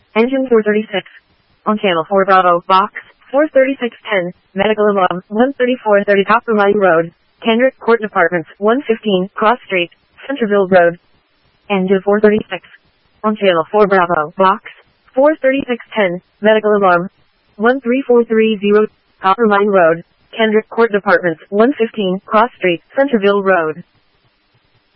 Engine 436. On channel 4 Bravo, box 43610, Medical Alarm 13430 Copper Mine Road, Kendrick Court Departments 115, Cross Street, Centerville Road. Engine 436. On channel 4 Bravo, box 43610, Medical Alarm 13430, Copper Mine Road, Kendrick Court Departments 115, Cross Street, Centerville Road.